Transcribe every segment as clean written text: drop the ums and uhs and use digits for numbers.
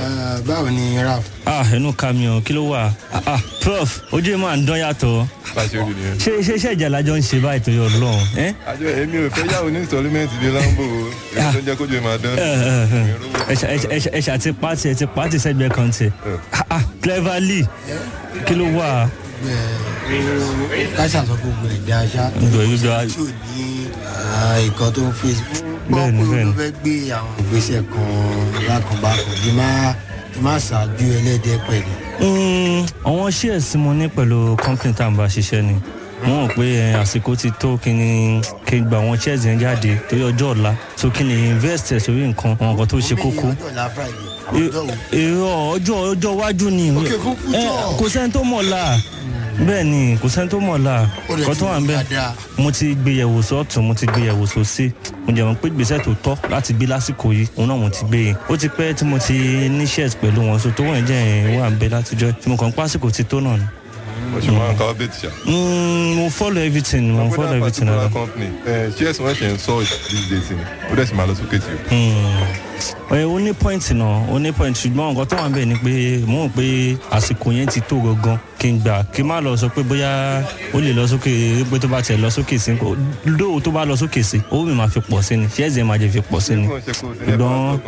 báwo ni Raf? Ẹnu ká mi o, kí ló wà? Prof, ojú ẹ̀ máa ń dán yàtọ̀. Ṣé ìjà lájọ ń ṣe báyìí tó yọ lọ́hùn? Àjọ èmi ò fẹ́ yàwó ní installment ní Lambo èyí tó ń jẹ́ kójú ẹ̀ máa dán. Ẹ ṣàti pàtì sẹ́gbẹ̀ẹ́ kan tẹ̀. Cleverly, kí ló wà? Káṣà sọ gbogbo ẹ̀dá aṣá. Tí ò ní nǹkan tó ń Facebook. Bẹ́ẹ̀ni. Ló fẹ́ gbé àwọn ìgbésẹ̀ kan bákan kí má ṣáájú ẹlẹ́dẹ̀ pẹ̀lú. Àwọn shares mo ní pẹ̀lú company tá à ń bá ṣiṣẹ́ ni. Wọ́n rò pé àsìkò ti tó kí n gba àwọn shares yẹn jáde torí ọjọ́ ọ̀la. So kí ni invest sórí nǹkan àwọn nǹkan tó ṣe kókó. Èrò ọjọ́ iwájú ni. Kò sẹ́ni tó mọ̀ la. Bẹ́ẹ̀ ni kò sẹ́ni tó mọ̀ la. Kọ́ tó wà ń bẹ̀. Mo ti gbéyẹ̀wò sọ́ọ̀tún, mo ti gbéyẹ̀wò sósì. Mo jẹ́ mọ̀ pé gbèsè tó tọ́ láti gbé lásìkò yìí òun náà mo ti gbé yẹn. Ó ti pẹ́ tí mo ti ní shares pẹ̀lú wọn, so tó wọ́n jẹ́ wà ń bẹ látijọ́ tí mo kàn pásìkò ti tó náà ni. Mo ṣe máa ń ka update ṣá. Mo follow everything. Shares wọ́n ṣe ń sọ these days ni ó dẹ̀ sì máa lọ sókè tí o. Ó ní point náà, ó ní point ṣùgbọ́n nǹkan tó wà ń bẹ̀ ni pé mo rò pé àsìkò yẹn ti tó gangan kí n gbà kí n má lọ sọ pé bóyá ó lè lọ sókè pé tó bá tiẹ̀ lọ sókè sí lóò tó bá lọ sókè sí owó mi máa fi pọ̀ sí ni shares yẹn máa jẹ́ fi pọ̀ sí ni. Ṣùgbọ́n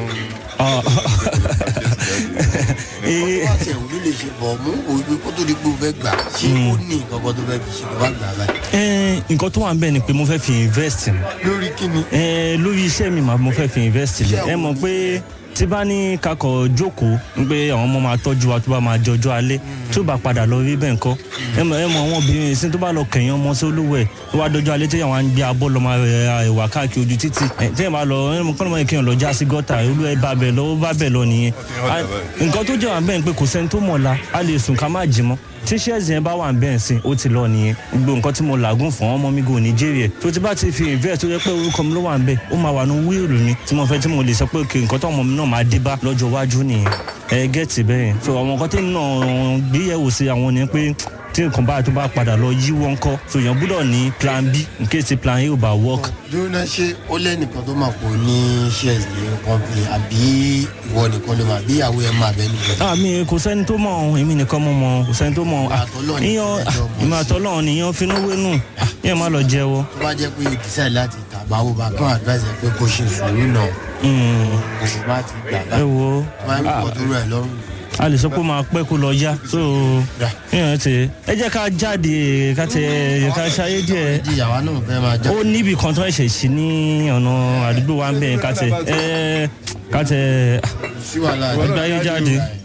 wá tiẹ̀ wò ló lè ṣe bọ̀ mú òwe kó tó di pé o fẹ́ gbà ṣé ó ní nǹkan kan tó fẹ́ fi ṣe tó bá gbà báyìí. Nǹkan tó wà ń bẹ̀ ni pé mo fẹ́ fi invest. Lórí kíni? Lórí iṣẹ́ mi mo fẹ́ fi invest. Ẹ mọ̀ pé tí bá ní kakọ̀ jókòó pé àwọn ọmọ máa tọ́jú wa tó bá máa jọjọ́ alẹ́ tó bá padà lọ rí bẹ́ẹ̀ ńkọ́ ẹ mọ̀ àwọn obìnrin ìsìn tó bá lọ kẹ̀yìn ọmọ sí olówó ẹ̀ tó bá dọjọ́ alẹ́ tí àwọn á ń gbé abọ́ lọ máa rẹ̀ ẹ̀wà káàkiri ojú títì tí ẹ̀ bá lọ kọ́nà kí wọ́n lọ já sí gọ́tà olú ẹ̀ bá bẹ̀ lọ nìyẹn. Nǹkan tó jẹ́ wà bẹ́ẹ̀ pé kò sẹ́ni tó mọ̀ la a lè sùn ká má jí mọ́ tí shares yẹn bá wà bẹ́ẹ̀ sí ó ti lọ nìyẹn gbogbo nǹkan tí mo làágùn fún ọmọ mi gò Nigeria tó ti bá ti fi invest tó yẹ pé orúkọ mi ló wà bẹ́ẹ̀ ó máa wà ní wíìlù mi tí mo fẹ́ tí mo lè sọ pé kí nǹkan tó ọmọ mi náà máa dé bá lọ́jọ́ iwájú nìyẹn gẹ́ẹ̀tì bẹ́ẹ̀ so àwọn nǹkan tí náà gbéyẹ̀wò sí àwọn ni pé tí nǹkan báyìí tó bá padà lọ yí wọn kọ́ so èèyàn gbọ́dọ̀ ní plan B in case plan A ò bá work. Jóná ṣé ó lẹ́nìkan tó máa kó ní shares ní company àbí ìwọ nìkan ló máa bí ìyàwó ẹ̀ máa bẹ́ẹ̀ níbẹ̀. Mi kò sẹ́ni tó mọ̀ èmi nìkan mo mọ̀ kò sẹ́ni tó mọ̀ ìmọ̀ àtọ́lọ́run nìyẹn finú wénú yẹn má lọ jẹ́wọ́. Tó bá jẹ́ pé o decide láti tàbá wo bá kàn advice ẹ pé kó ṣe sùúrù náà. Kò bá ti gbà bá. Ẹ wo máa ń kọ́ tó rẹ̀ lọ́rùn. A lè sọ pé máa pẹ́ kó lọ yá so yẹn ti ẹ jẹ́ ká jáde ká ṣayé díẹ̀. Ìyàwó náà fẹ́ máa jáde. Ó níbi kan tó ẹ̀ṣẹ̀ sí ní ọ̀nà àdúgbò wa ń bẹ̀ ká tẹ̀ sí wàhálà ẹgbẹ́ ayé jáde.